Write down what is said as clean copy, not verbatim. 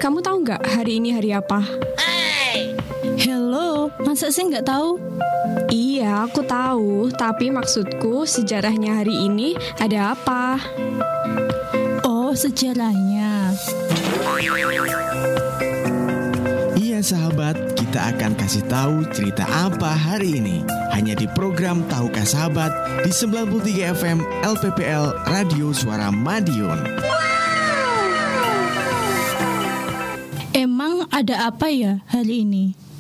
kamu tahu nggak hari ini hari apa? Hello, masa saya nggak tahu? Iya, aku tahu. Tapi maksudku sejarahnya hari ini ada apa? Oh, sejarahnya. Iya sahabat, kita akan kasih tahu cerita apa hari ini. Hanya di program Tahukah Sahabat di 93 FM LPPL Radio Suara Madiun. Emang ada apa ya hari ini?